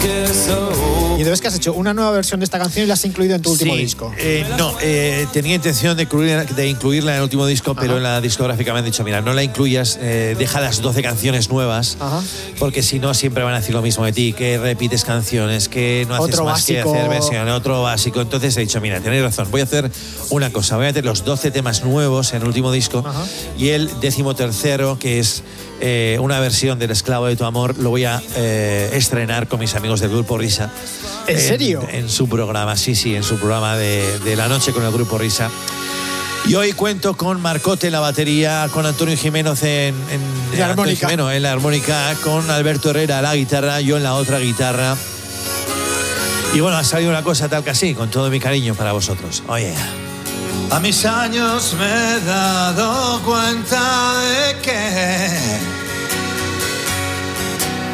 Y debes que has hecho una nueva versión de esta canción y la has incluido en tu último disco. No, tenía intención de incluirla en el último disco, pero en la discográfica me han dicho, mira, no la incluyas, deja las 12 canciones nuevas, porque si no siempre van a decir lo mismo de ti, que repites canciones, que no haces más que hacer versión, otro básico. Entonces he dicho, mira, tenéis razón, voy a hacer una cosa, voy a meter los 12 temas nuevos en el último disco y el 13º, que es una versión del Esclavo de tu amor, lo voy a estrenar con mis amigos del Grupo Risa. ¿En serio? En su programa, sí, en su programa de la noche con el Grupo Risa. Y hoy cuento con Marcote en la batería, con Antonio Jiménez en la armónica, con Alberto Herrera en la guitarra, yo en la otra guitarra. Y bueno, ha salido una cosa tal que así, con todo mi cariño para vosotros. Oye. A mis años me he dado cuenta de que